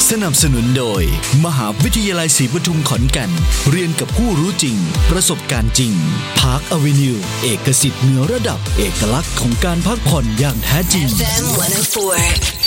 สนับสนุนโดยมหาวิทยาลัยศรีปทุมขอนแก่นเรียนกับผู้รู้จริงประสบการณ์จริงพาร์คอเวนิวเอกสิทธิ์เหนือระดับเอกลักษณ์ของการพักผ่อนอย่างแท้จริง FM 104